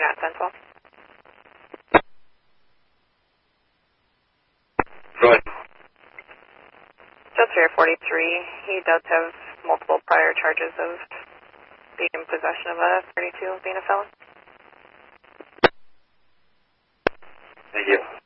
You're not Central. Go ahead. Just here, 43. He does have multiple prior charges of being in possession of a 32, being a felon. Thank you.